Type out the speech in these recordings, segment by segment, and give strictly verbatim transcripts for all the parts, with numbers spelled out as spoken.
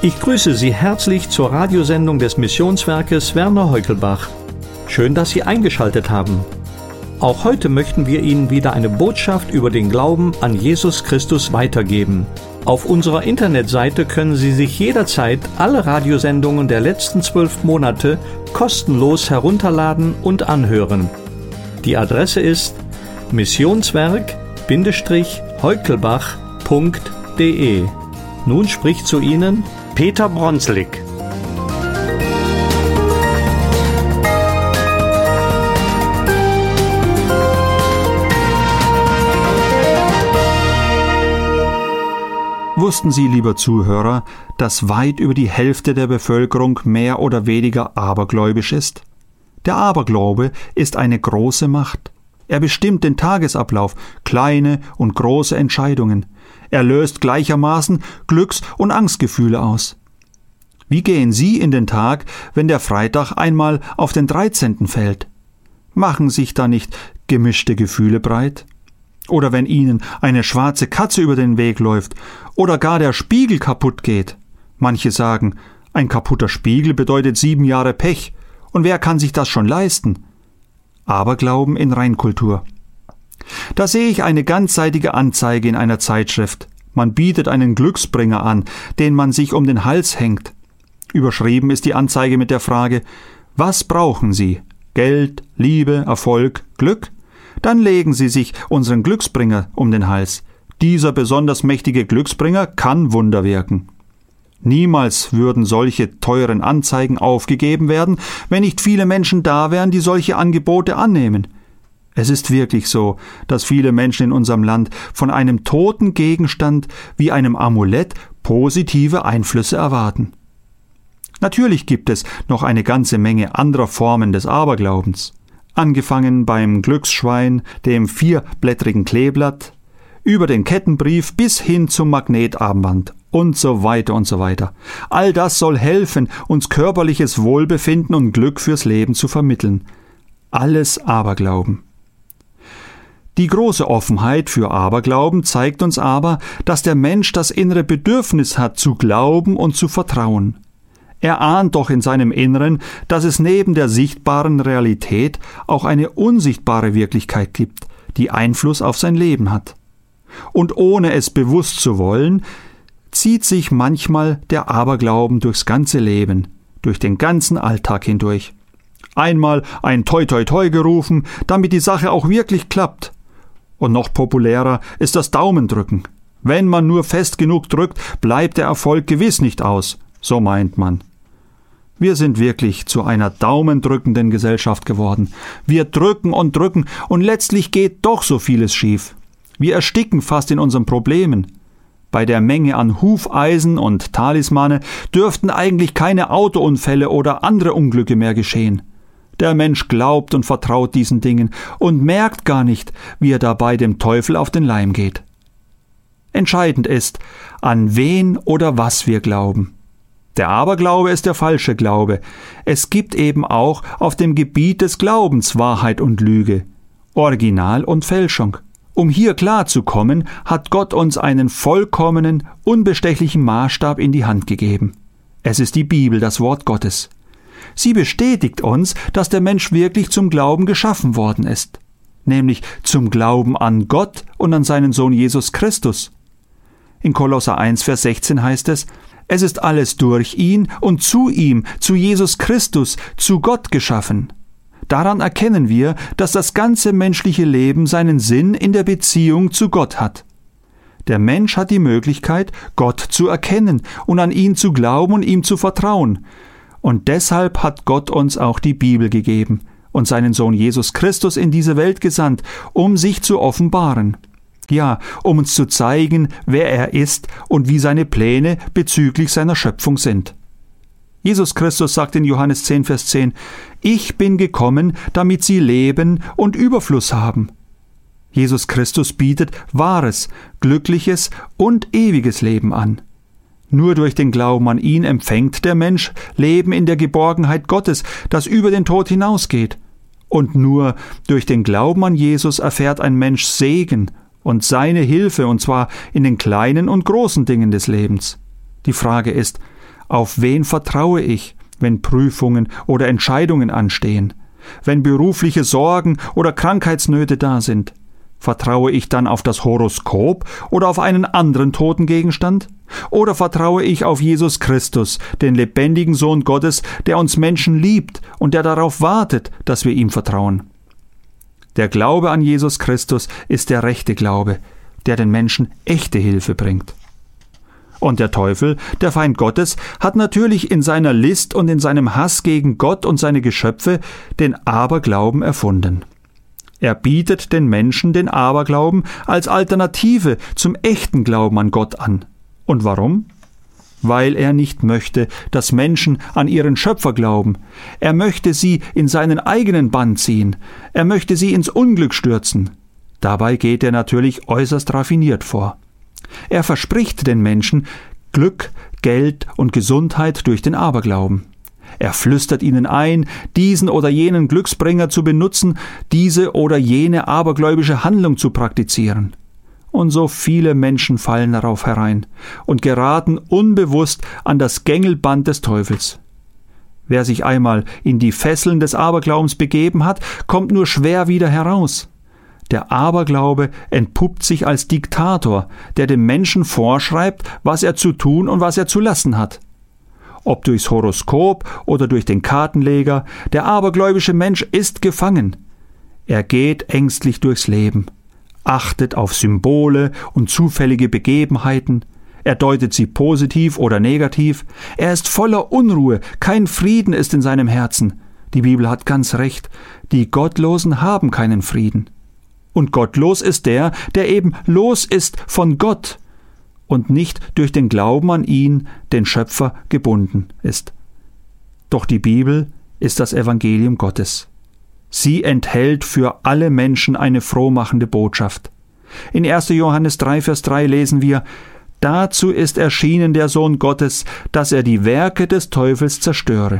Ich grüße Sie herzlich zur Radiosendung des Missionswerkes Werner Heukelbach. Schön, dass Sie eingeschaltet haben. Auch heute möchten wir Ihnen wieder eine Botschaft über den Glauben an Jesus Christus weitergeben. Auf unserer Internetseite können Sie sich jederzeit alle Radiosendungen der letzten zwölf Monate kostenlos herunterladen und anhören. Die Adresse ist missionswerk Bindestrich heukelbach punkt de. Nun spricht zu Ihnen Peter Bronslik. Wussten Sie, lieber Zuhörer, dass weit über die Hälfte der Bevölkerung mehr oder weniger abergläubisch ist? Der Aberglaube ist eine große Macht. Er bestimmt den Tagesablauf, kleine und große Entscheidungen. Er löst gleichermaßen Glücks- und Angstgefühle aus. Wie gehen Sie in den Tag, wenn der Freitag einmal auf den dreizehnten fällt? Machen sich da nicht gemischte Gefühle breit? Oder wenn Ihnen eine schwarze Katze über den Weg läuft oder gar der Spiegel kaputt geht? Manche sagen, ein kaputter Spiegel bedeutet sieben Jahre Pech. Und wer kann sich das schon leisten? Aberglauben in Reinkultur. Da sehe ich eine ganzseitige Anzeige in einer Zeitschrift. Man bietet einen Glücksbringer an, den man sich um den Hals hängt. Überschrieben ist die Anzeige mit der Frage: Was brauchen Sie? Geld, Liebe, Erfolg, Glück? Dann legen Sie sich unseren Glücksbringer um den Hals. Dieser besonders mächtige Glücksbringer kann Wunder wirken. Niemals würden solche teuren Anzeigen aufgegeben werden, wenn nicht viele Menschen da wären, die solche Angebote annehmen. Es ist wirklich so, dass viele Menschen in unserem Land von einem toten Gegenstand wie einem Amulett positive Einflüsse erwarten. Natürlich gibt es noch eine ganze Menge anderer Formen des Aberglaubens. Angefangen beim Glücksschwein, dem vierblättrigen Kleeblatt, über den Kettenbrief bis hin zum Magnetarmband und so weiter und so weiter. All das soll helfen, uns körperliches Wohlbefinden und Glück fürs Leben zu vermitteln. Alles Aberglauben. Die große Offenheit für Aberglauben zeigt uns aber, dass der Mensch das innere Bedürfnis hat, zu glauben und zu vertrauen. Er ahnt doch in seinem Inneren, dass es neben der sichtbaren Realität auch eine unsichtbare Wirklichkeit gibt, die Einfluss auf sein Leben hat. Und ohne es bewusst zu wollen, zieht sich manchmal der Aberglauben durchs ganze Leben, durch den ganzen Alltag hindurch. Einmal ein Toi Toi Toi gerufen, damit die Sache auch wirklich klappt. Und noch populärer ist das Daumendrücken. Wenn man nur fest genug drückt, bleibt der Erfolg gewiss nicht aus, so meint man. Wir sind wirklich zu einer daumendrückenden Gesellschaft geworden. Wir drücken und drücken und letztlich geht doch so vieles schief. Wir ersticken fast in unseren Problemen. Bei der Menge an Hufeisen und Talismane dürften eigentlich keine Autounfälle oder andere Unglücke mehr geschehen. Der Mensch glaubt und vertraut diesen Dingen und merkt gar nicht, wie er dabei dem Teufel auf den Leim geht. Entscheidend ist, an wen oder was wir glauben. Der Aberglaube ist der falsche Glaube. Es gibt eben auch auf dem Gebiet des Glaubens Wahrheit und Lüge, Original und Fälschung. Um hier klarzukommen, hat Gott uns einen vollkommenen, unbestechlichen Maßstab in die Hand gegeben. Es ist die Bibel, das Wort Gottes. Sie bestätigt uns, dass der Mensch wirklich zum Glauben geschaffen worden ist, nämlich zum Glauben an Gott und an seinen Sohn Jesus Christus. In Kolosser eins, Vers sechzehn heißt es: Es ist alles durch ihn und zu ihm, zu Jesus Christus, zu Gott geschaffen. Daran erkennen wir, dass das ganze menschliche Leben seinen Sinn in der Beziehung zu Gott hat. Der Mensch hat die Möglichkeit, Gott zu erkennen und an ihn zu glauben und ihm zu vertrauen. Und deshalb hat Gott uns auch die Bibel gegeben und seinen Sohn Jesus Christus in diese Welt gesandt, um sich zu offenbaren. Ja, um uns zu zeigen, wer er ist und wie seine Pläne bezüglich seiner Schöpfung sind. Jesus Christus sagt in Johannes zehn, Vers zehn: Ich bin gekommen, damit sie Leben und Überfluss haben. Jesus Christus bietet wahres, glückliches und ewiges Leben an. Nur durch den Glauben an ihn empfängt der Mensch Leben in der Geborgenheit Gottes, das über den Tod hinausgeht. Und nur durch den Glauben an Jesus erfährt ein Mensch Segen und seine Hilfe, und zwar in den kleinen und großen Dingen des Lebens. Die Frage ist, Auf wen vertraue ich, wenn Prüfungen oder Entscheidungen anstehen? Wenn berufliche Sorgen oder Krankheitsnöte da sind? Vertraue ich dann auf das Horoskop oder auf einen anderen toten Gegenstand? Oder vertraue ich auf Jesus Christus, den lebendigen Sohn Gottes, der uns Menschen liebt und der darauf wartet, dass wir ihm vertrauen? Der Glaube an Jesus Christus ist der rechte Glaube, der den Menschen echte Hilfe bringt. Und der Teufel, der Feind Gottes, hat natürlich in seiner List und in seinem Hass gegen Gott und seine Geschöpfe den Aberglauben erfunden. Er bietet den Menschen den Aberglauben als Alternative zum echten Glauben an Gott an. Und warum? Weil er nicht möchte, dass Menschen an ihren Schöpfer glauben. Er möchte sie in seinen eigenen Bann ziehen. Er möchte sie ins Unglück stürzen. Dabei geht er natürlich äußerst raffiniert vor. Er verspricht den Menschen Glück, Geld und Gesundheit durch den Aberglauben. Er flüstert ihnen ein, diesen oder jenen Glücksbringer zu benutzen, diese oder jene abergläubische Handlung zu praktizieren. Und so viele Menschen fallen darauf herein und geraten unbewusst an das Gängelband des Teufels. Wer sich einmal in die Fesseln des Aberglaubens begeben hat, kommt nur schwer wieder heraus. Der Aberglaube entpuppt sich als Diktator, der dem Menschen vorschreibt, was er zu tun und was er zu lassen hat. Ob durchs Horoskop oder durch den Kartenleger, der abergläubische Mensch ist gefangen. Er geht ängstlich durchs Leben, achtet auf Symbole und zufällige Begebenheiten, er deutet sie positiv oder negativ, er ist voller Unruhe, kein Frieden ist in seinem Herzen. Die Bibel hat ganz recht, die Gottlosen haben keinen Frieden. Und gottlos ist der, der eben los ist von Gott und nicht durch den Glauben an ihn, den Schöpfer, gebunden ist. Doch die Bibel ist das Evangelium Gottes. Sie enthält für alle Menschen eine frohmachende Botschaft. In erster Johannes drei, Vers drei lesen wir: Dazu ist erschienen der Sohn Gottes, dass er die Werke des Teufels zerstöre.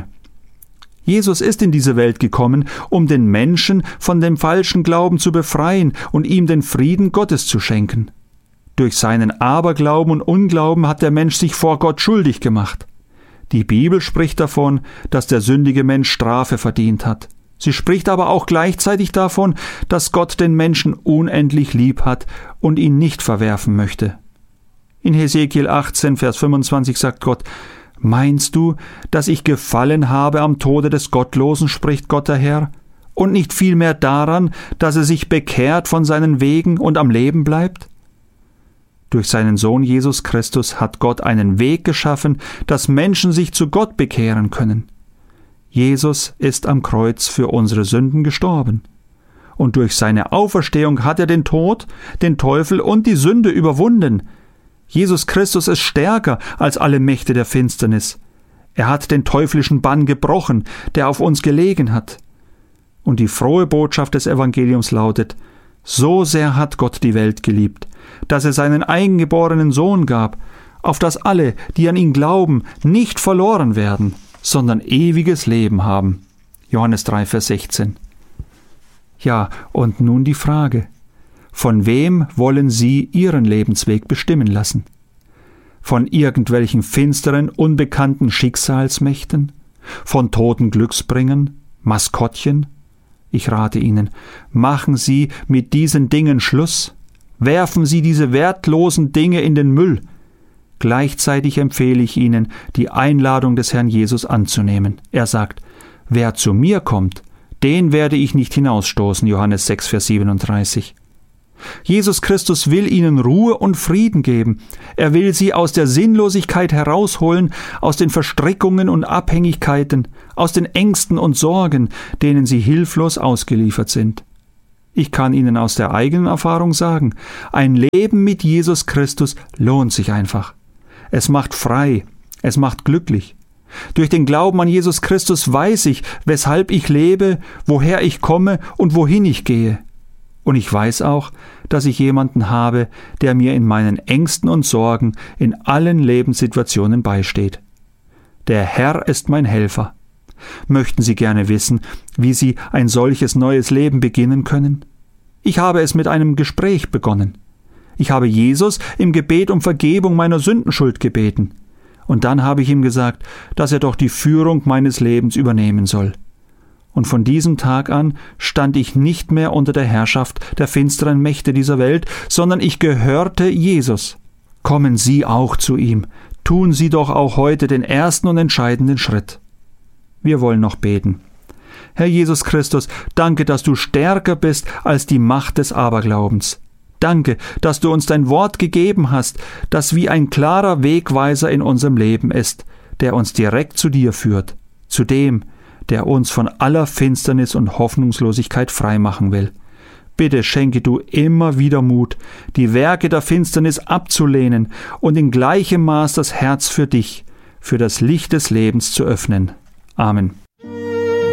Jesus ist in diese Welt gekommen, um den Menschen von dem falschen Glauben zu befreien und ihm den Frieden Gottes zu schenken. Durch seinen Aberglauben und Unglauben hat der Mensch sich vor Gott schuldig gemacht. Die Bibel spricht davon, dass der sündige Mensch Strafe verdient hat. Sie spricht aber auch gleichzeitig davon, dass Gott den Menschen unendlich lieb hat und ihn nicht verwerfen möchte. In Hesekiel achtzehn, Vers fünfundzwanzig sagt Gott: Meinst du, dass ich gefallen habe am Tode des Gottlosen, spricht Gott der Herr, und nicht vielmehr daran, dass er sich bekehrt von seinen Wegen und am Leben bleibt? Durch seinen Sohn Jesus Christus hat Gott einen Weg geschaffen, dass Menschen sich zu Gott bekehren können. Jesus ist am Kreuz für unsere Sünden gestorben. Und durch seine Auferstehung hat er den Tod, den Teufel und die Sünde überwunden. Jesus Christus ist stärker als alle Mächte der Finsternis. Er hat den teuflischen Bann gebrochen, der auf uns gelegen hat. Und die frohe Botschaft des Evangeliums lautet: So sehr hat Gott die Welt geliebt, dass er seinen eingeborenen Sohn gab, auf dass alle, die an ihn glauben, nicht verloren werden, sondern ewiges Leben haben. Johannes drei, Vers sechzehn. Ja, und nun die Frage: Von wem wollen Sie Ihren Lebensweg bestimmen lassen? Von irgendwelchen finsteren, unbekannten Schicksalsmächten? Von toten Glücksbringern? Maskottchen? Ich rate Ihnen, machen Sie mit diesen Dingen Schluss. Werfen Sie diese wertlosen Dinge in den Müll. Gleichzeitig empfehle ich Ihnen, die Einladung des Herrn Jesus anzunehmen. Er sagt: Wer zu mir kommt, den werde ich nicht hinausstoßen. Johannes sechs, Vers siebenunddreißig. Jesus Christus will ihnen Ruhe und Frieden geben. Er will sie aus der Sinnlosigkeit herausholen, aus den Verstrickungen und Abhängigkeiten, aus den Ängsten und Sorgen, denen sie hilflos ausgeliefert sind. Ich kann Ihnen aus der eigenen Erfahrung sagen, ein Leben mit Jesus Christus lohnt sich einfach. Es macht frei, es macht glücklich. Durch den Glauben an Jesus Christus weiß ich, weshalb ich lebe, woher ich komme und wohin ich gehe. Und ich weiß auch, dass ich jemanden habe, der mir in meinen Ängsten und Sorgen in allen Lebenssituationen beisteht. Der Herr ist mein Helfer. Möchten Sie gerne wissen, wie Sie ein solches neues Leben beginnen können? Ich habe es mit einem Gespräch begonnen. Ich habe Jesus im Gebet um Vergebung meiner Sündenschuld gebeten. Und dann habe ich ihm gesagt, dass er doch die Führung meines Lebens übernehmen soll. Und von diesem Tag an stand ich nicht mehr unter der Herrschaft der finsteren Mächte dieser Welt, sondern ich gehörte Jesus. Kommen Sie auch zu ihm. Tun Sie doch auch heute den ersten und entscheidenden Schritt. Wir wollen noch beten. Herr Jesus Christus, danke, dass du stärker bist als die Macht des Aberglaubens. Danke, dass du uns dein Wort gegeben hast, das wie ein klarer Wegweiser in unserem Leben ist, der uns direkt zu dir führt, zu dem, der uns von aller Finsternis und Hoffnungslosigkeit freimachen will. Bitte schenke du immer wieder Mut, die Werke der Finsternis abzulehnen und in gleichem Maß das Herz für dich, für das Licht des Lebens zu öffnen. Amen.